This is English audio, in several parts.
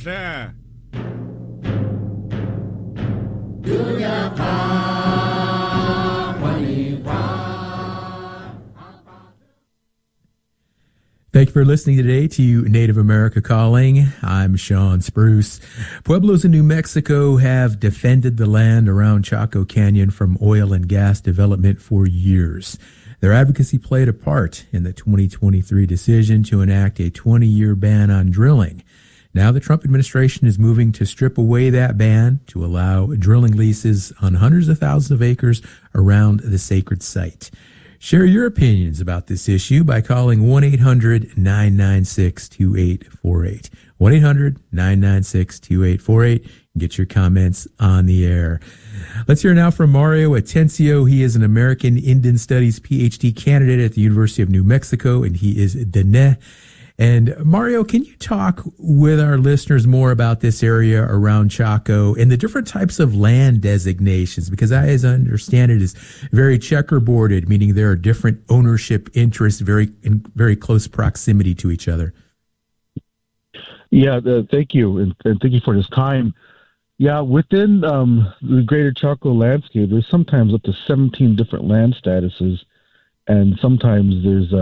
fair. Thank you for listening today to Native America Calling. I'm Sean Spruce. Pueblos in New Mexico have defended the land around Chaco Canyon from oil and gas development for years. Their advocacy played a part in the 2023 decision to enact a 20-year ban on drilling. Now the Trump administration is moving to strip away that ban to allow drilling leases on hundreds of thousands of acres around the sacred site. Share your opinions about this issue by calling 1-800-996-2848. 1-800-996-2848 and get your comments on the air. Let's hear now from Mario Atencio. He is an American Indian Studies PhD candidate at the University of New Mexico, and he is Dene. And Mario, can you talk with our listeners more about this area around Chaco and the different types of land designations? Because as I understand it, is very checkerboarded, meaning there are different ownership interests in very close proximity to each other. Yeah, thank you, and thank you for this time. Yeah, within the greater Chaco landscape, there's sometimes up to 17 different land statuses, and sometimes there's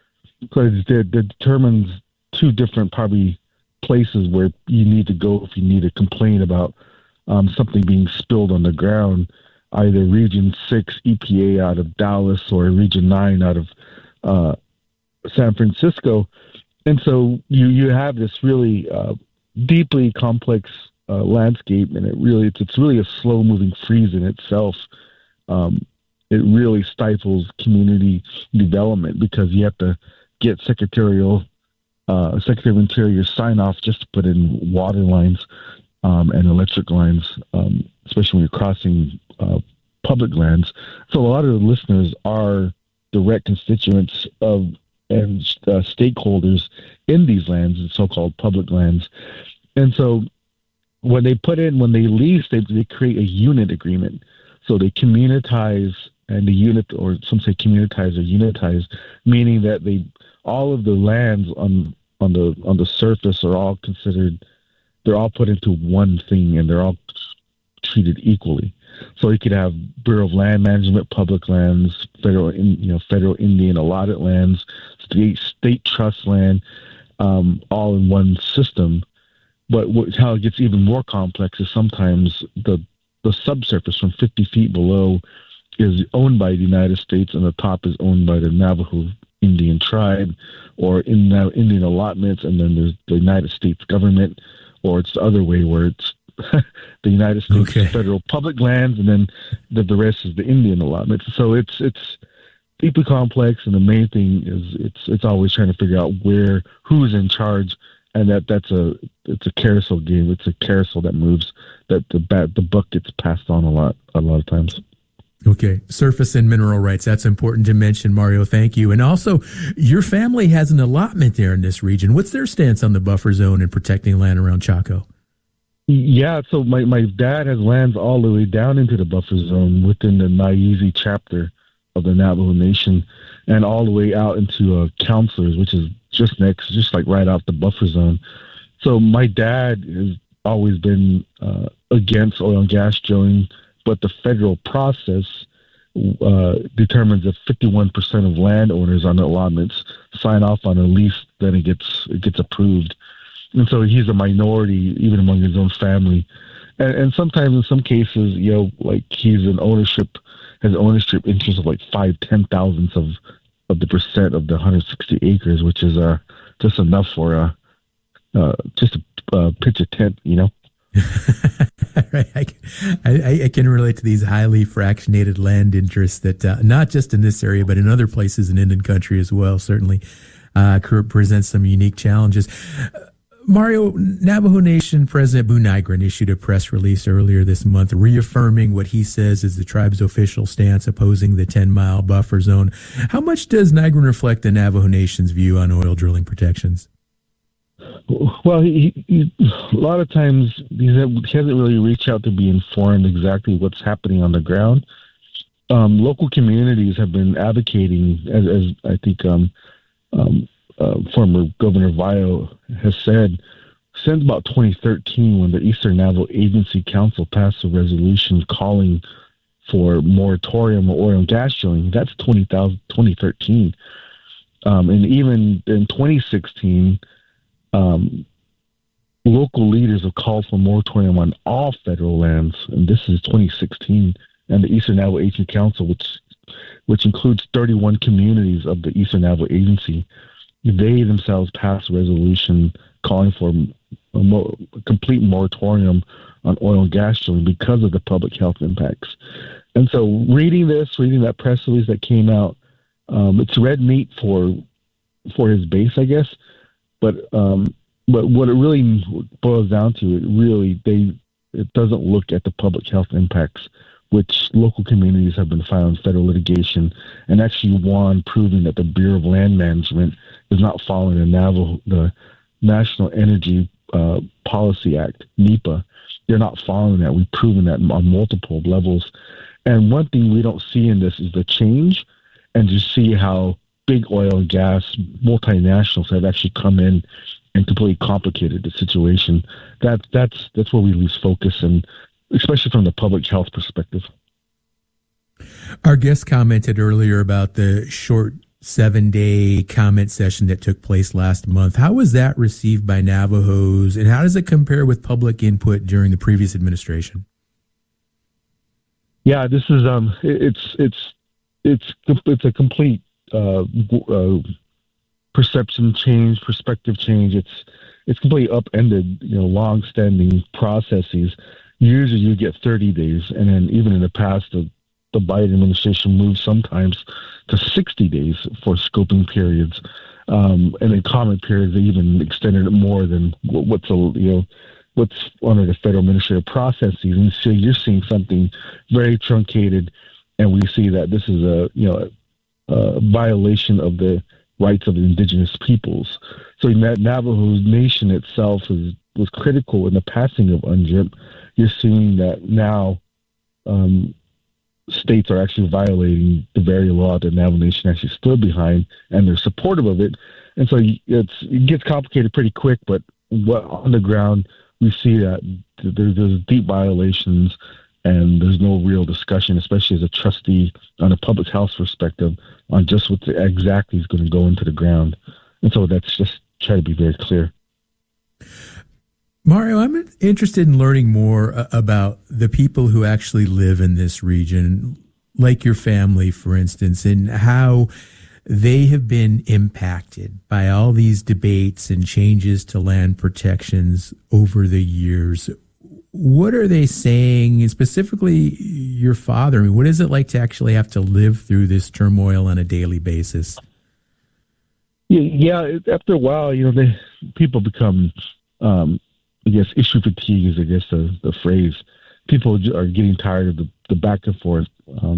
it determines two different probably places where you need to go if you need to complain about something being spilled on the ground, either Region 6 EPA out of Dallas or Region 9 out of San Francisco. And so you have this really deeply complex landscape, and it's really a slow moving freeze in itself. It really stifles community development because you have to get Secretary of Interior sign off just to put in water lines and electric lines, especially when you're crossing public lands. So a lot of the listeners are direct constituents of and stakeholders in these lands, the so-called public lands. And so when they lease, they create a unit agreement. So they communitize, and the unit, or some say communitize or unitize, meaning that all of the lands on the surface are all considered, they're all put into one thing, and they're all treated equally. So you could have Bureau of Land Management, public lands, federal Indian allotted lands, state trust land, all in one system. But how it gets even more complex is sometimes the subsurface from 50 feet below is owned by the United States, and the top is owned by the Navajo Indian tribe, or in Indian allotments, and then there's the United States government, or it's the other way where it's the United States federal public lands, and then the rest is the Indian allotments. So it's deeply complex, and the main thing is it's always trying to figure out who's in charge, and it's a carousel game. It's a carousel that moves, that the buck gets passed on a lot of times. Okay. Surface and mineral rights. That's important to mention, Mario. Thank you. And also, your family has an allotment there in this region. What's their stance on the buffer zone and protecting land around Chaco? Yeah, so my dad has lands all the way down into the buffer zone within the Naizi chapter of the Navajo Nation, and all the way out into Counselors, which is just like right off the buffer zone. So my dad has always been against oil and gas drilling, but the federal process determines that 51% of landowners on the allotments sign off on a lease, then it gets approved. And so he's a minority even among his own family. And sometimes in some cases, like he's has ownership interest of like 5-10 thousandths of the percent of the 160 acres, which is just enough for just a pitch a tent, Right. I can relate to these highly fractionated land interests that not just in this area, but in other places in Indian country as well, certainly presents some unique challenges. Mario, Navajo Nation President Boo Nygren issued a press release earlier this month reaffirming what he says is the tribe's official stance opposing the 10-mile buffer zone. How much does Nygren reflect the Navajo Nation's view on oil drilling protections? Well, he a lot of times he hasn't really reached out to be informed exactly what's happening on the ground. Local communities have been advocating, as I think former Governor Vio has said, since about 2013, when the Eastern Navajo Agency Council passed a resolution calling for moratorium on oil and gas drilling. That's 2013. And even in 2016, local leaders have called for moratorium on all federal lands, and this is 2016. And the Eastern Navajo Agency Council, which includes 31 communities of the Eastern Navajo Agency, they themselves passed a resolution calling for a complete moratorium on oil and gas drilling because of the public health impacts. And so reading that press release that came out, it's red meat for his base, I guess. But what it really boils down to, it doesn't look at the public health impacts, which local communities have been filing federal litigation and actually won, proving that the Bureau of Land Management is not following the National Energy Policy Act, NEPA. They're not following that. We've proven that on multiple levels. And one thing we don't see in this is the change, and just see how big oil and gas multinationals have actually come in and completely complicated the situation. That's where we lose focus, and especially from the public health perspective. Our guest commented earlier about the short 7-day comment session that took place last month. How was that received by Navajos, and how does it compare with public input during the previous administration? Yeah, this is it's a complete perception change, perspective change. It's completely upended, long-standing processes. Usually you get 30 days, and then even in the past, the Biden administration moved sometimes to 60 days for scoping periods, and in comment periods they even extended it more than what's under the federal administrative processes. And so you're seeing something very truncated, and we see that this is a violation of the rights of the indigenous peoples. So that Navajo Nation itself was critical in the passing of UNDRIP. You're seeing that now states are actually violating the very law that Navajo Nation actually stood behind, and they're supportive of it. And so it gets complicated pretty quick, but on the ground, we see that there's deep violations, and there's no real discussion, especially as a trustee on a public health perspective, on just what exactly is going to go into the ground. And so that's just try to be very clear. Mario, I'm interested in learning more about the people who actually live in this region, like your family, for instance, and how they have been impacted by all these debates and changes to land protections over the years. What are they saying, and specifically your father? I mean, what is it like to actually have to live through this turmoil on a daily basis? Yeah, after a while, people become, I guess, issue fatigue is, I guess, the phrase. People are getting tired of the back and forth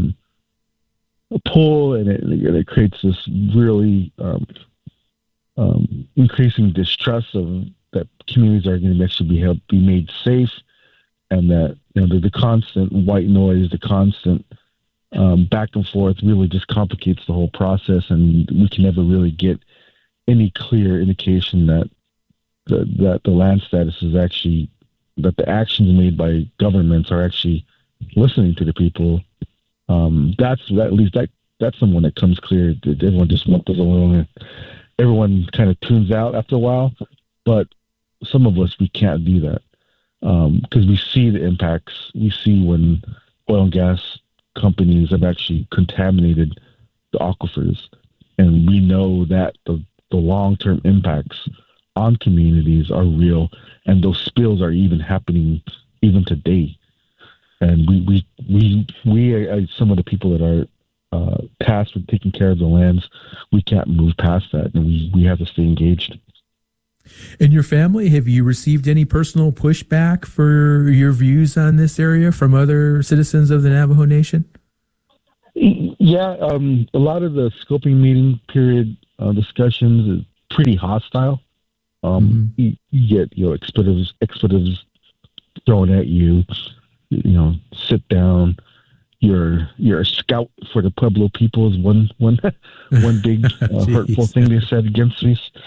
pull, and it creates this really increasing distrust of that communities are going to actually be made safe, and that the constant white noise, the constant back and forth really just complicates the whole process, and we can never really get any clear indication that the land status is actually, that the actions made by governments are actually listening to the people. That's someone that comes clear. Everyone just wants us alone. Everyone kind of tunes out after a while, but some of us, we can't do that because we see the impacts. We see when oil and gas companies have actually contaminated the aquifers, and we know that the long-term impacts on communities are real, and those spills are even happening even today. And we some of the people that are tasked with taking care of the lands, we can't move past that, and we have to stay engaged. In your family, have you received any personal pushback for your views on this area from other citizens of the Navajo Nation? Yeah, a lot of the scoping meeting period discussions is pretty hostile. You get expletives thrown at you. Sit down. You're a scout for the Pueblo people is one big hurtful thing they said against me.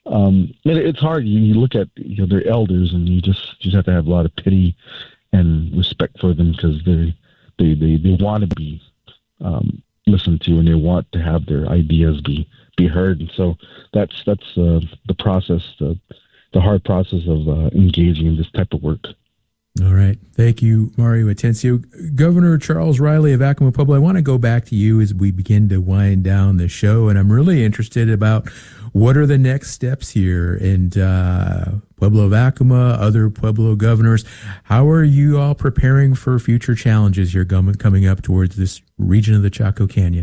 And it's hard. You look at their elders, and you just have to have a lot of pity and respect for them because they want to be listened to, and they want to have their ideas be heard. And so that's the process, the hard process of engaging in this type of work. All right. Thank you, Mario Atencio. Governor Charles Riley of Acoma Pueblo, I want to go back to you as we begin to wind down the show, and I'm really interested about what are the next steps here in Pueblo of Acoma, other Pueblo governors. How are you all preparing for future challenges here coming up towards this region of the Chaco Canyon?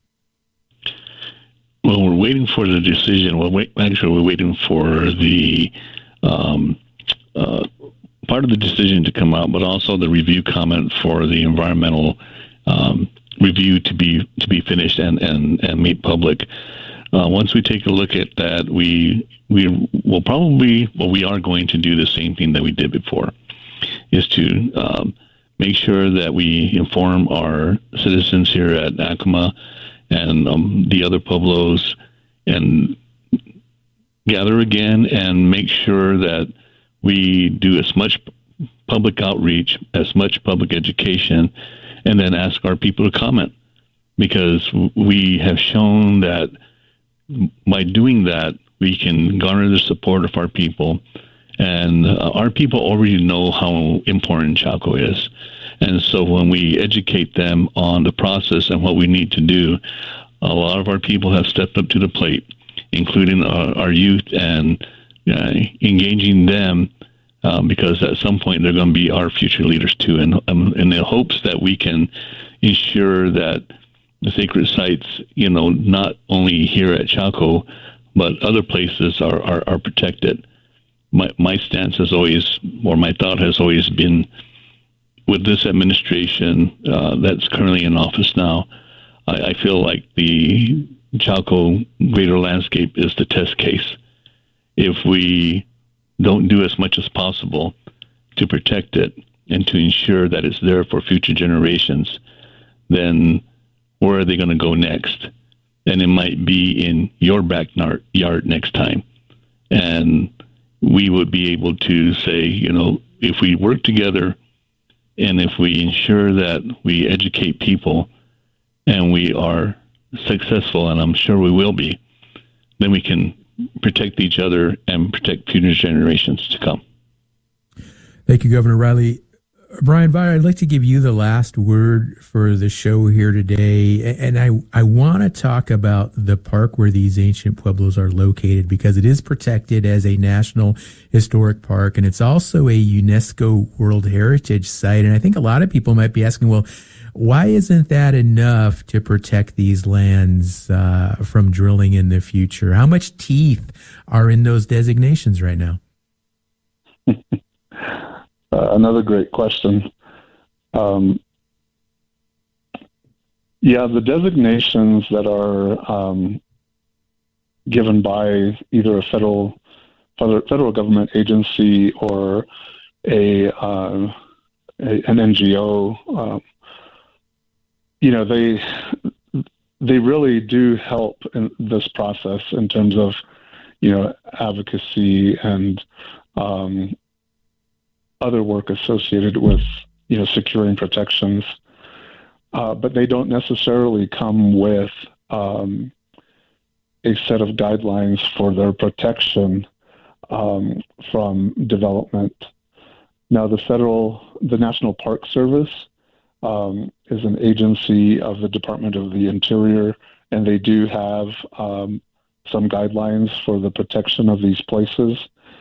Well, we're waiting for the decision. We're waiting for the part of the decision to come out, but also the review comment for the environmental review to be finished and made public. Once we take a look at that, we are going to do the same thing that we did before, is to make sure that we inform our citizens here at Acoma and the other Pueblos, and gather again and make sure that we do as much public outreach, as much public education, and then ask our people to comment, because we have shown that by doing that, we can garner the support of our people, and our people already know how important Chaco is. And so when we educate them on the process and what we need to do, a lot of our people have stepped up to the plate, including our youth, and engaging them, because at some point they're going to be our future leaders too. And in the hopes that we can ensure that the sacred sites, not only here at Chaco, but other places are protected. My stance has always, or my thought has always been, with this administration that's currently in office now, I feel like the Chaco greater landscape is the test case. If we don't do as much as possible to protect it and to ensure that it's there for future generations, then where are they going to go next? And it might be in your backyard next time. And we would be able to say, if we work together and if we ensure that we educate people and we are successful, and I'm sure we will be, then we can protect each other and protect future generations to come. Thank you, Governor Riley. Brian Vire, I'd like to give you the last word for the show here today. And I want to talk about the park where these ancient pueblos are located, because it is protected as a National Historic Park, and it's also a UNESCO World Heritage Site. And I think a lot of people might be asking, well, why isn't that enough to protect these lands from drilling in the future? How much teeth are in those designations right now? Another great question. The designations that are given by either a federal government agency or an NGO, they really do help in this process in terms of advocacy and other work associated with securing protections, but they don't necessarily come with a set of guidelines for their protection from development. Now, the National Park Service is an agency of the Department of the Interior, and they do have some guidelines for the protection of these places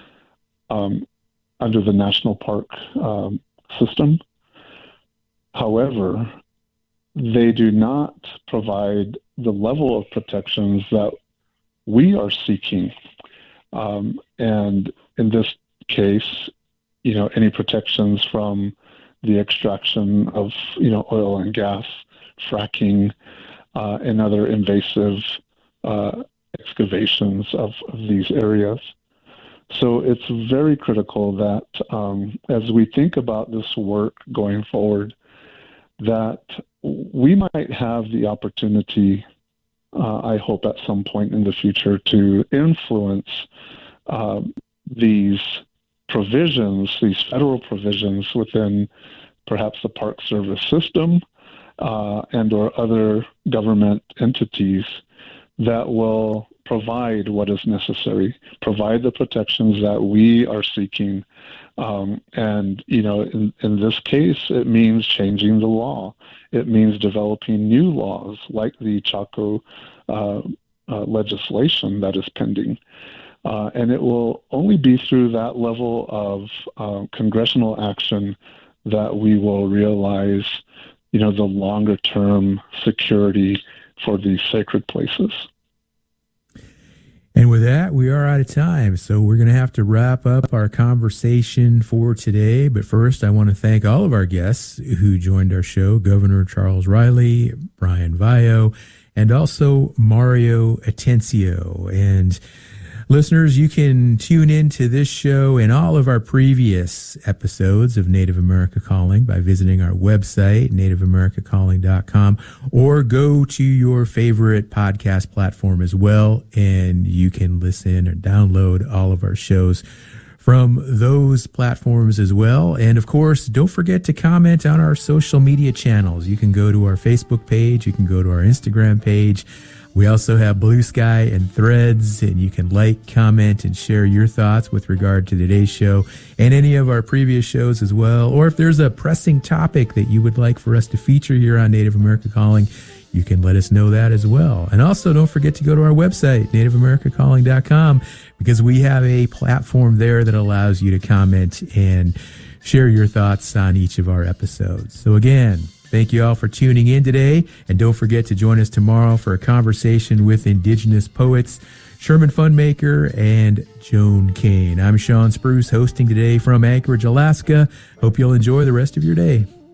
under the national park system. However, they do not provide the level of protections that we are seeking. And in this case, any protections from the extraction of, oil and gas, fracking, and other invasive excavations of these areas. So it's very critical that as we think about this work going forward, that we might have the opportunity I hope at some point in the future, to influence these provisions, these federal provisions within perhaps the Park Service system and or other government entities that will provide what is necessary, provide the protections that we are seeking. And, in this case, it means changing the law. It means developing new laws like the Chaco legislation that is pending. And it will only be through that level of congressional action that we will realize, the longer term security for these sacred places. And with that, we are out of time. So we're going to have to wrap up our conversation for today. But first, I want to thank all of our guests who joined our show, Governor Charles Riley, Brian Vio, and also Mario Atencio. And listeners, you can tune into this show and all of our previous episodes of Native America Calling by visiting our website, nativeamericacalling.com, or go to your favorite podcast platform as well, and you can listen or download all of our shows from those platforms as well. And of course, don't forget to comment on our social media channels. You can go to our Facebook page, you can go to our Instagram page. We also have Blue Sky and Threads, and you can like, comment, and share your thoughts with regard to today's show and any of our previous shows as well. Or if there's a pressing topic that you would like for us to feature here on Native America Calling, you can let us know that as well. And also don't forget to go to our website, nativeamericacalling.com, because we have a platform there that allows you to comment and share your thoughts on each of our episodes. So again, thank you all for tuning in today, and don't forget to join us tomorrow for a conversation with Indigenous poets Sherman Funmaker and Joan Kane. I'm Sean Spruce, hosting today from Anchorage, Alaska. Hope you'll enjoy the rest of your day.